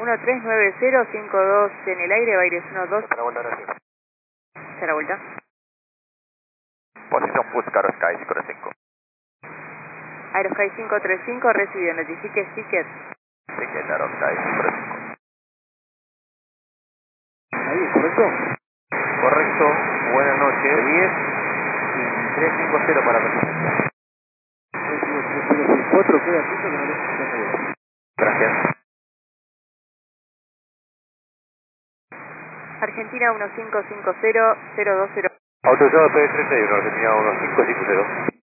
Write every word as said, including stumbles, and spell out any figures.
uno tres nueve cero cinco dos en el aire, Baires uno dos. Para vuelta, gracias. ¿Se la vuelta? Posición Buscar Sky cinco tres cinco. Aerosky cinco tres cinco, recibido, notifique ticket. Ticket Aerosky cinco tres cinco. Ahí, ¿correcto? Correcto, buenas noches. diez y tres cinco cero para resistencia. cuatro, queda atento que no le escuchamos. Gracias. Argentina uno cinco cinco cero cero dos cero. Autorizado P treinta y uno, Argentina uno cinco cinco cero.